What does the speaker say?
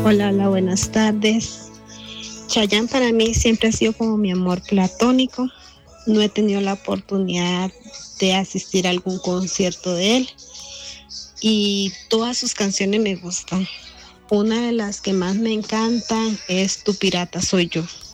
Hola, hola, buenas tardes. Chayanne para mí siempre ha sido como mi amor platónico. No he tenido la oportunidad de asistir a algún concierto de él y todas sus canciones me gustan. Una de las que más me encantan es Tu pirata soy yo.